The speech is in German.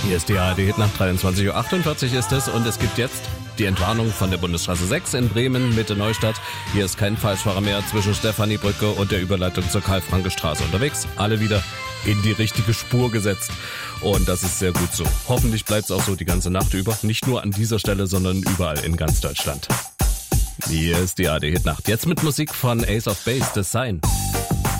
Hier ist die ARD nach 23.48 Uhr ist es und es gibt jetzt die Entwarnung von der Bundesstraße 6 in Bremen, Mitte Neustadt. Hier ist kein Falschfahrer mehr zwischen Stephaniebrücke und der Überleitung zur Karl-Franke-Straße unterwegs. Alle wieder in die richtige Spur gesetzt und das ist sehr gut so. Hoffentlich bleibt es auch so die ganze Nacht über. Nicht nur an dieser Stelle, sondern überall in ganz Deutschland. Hier ist die ARD Nacht. Jetzt mit Musik von Ace of Base, The Sign.